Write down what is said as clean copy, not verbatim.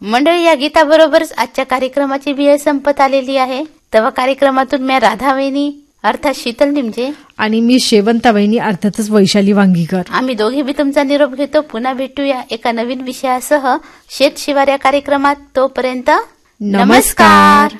मंडळी, या गीताबरोबरच आजच्या कार्यक्रमाची वेळ संपत आलेली आहे. तेव्हा कार्यक्रमातून मी राधा वहिनी अर्थात शीतल निमजे आणि मी शेवंता वहिनी अर्थातच वैशाली वांगीकर, आम्ही दोघे बी तुमचा निरोप घेतो. पुन्हा भेटूया एका नवीन विषयासह शेत शिवार या कार्यक्रमात. तोपर्यंत नमस्कार.